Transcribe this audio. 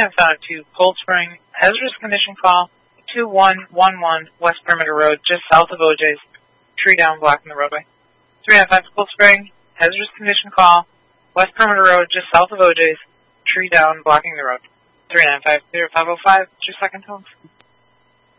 3952 Cold Spring, hazardous condition call, 2111 West Perimeter Road, just south of OJ's, tree down blocking the roadway. 395 Cold Spring, hazardous condition call, West Perimeter Road, just south of OJ's, tree down blocking the road. 3950 505, 2 second tones.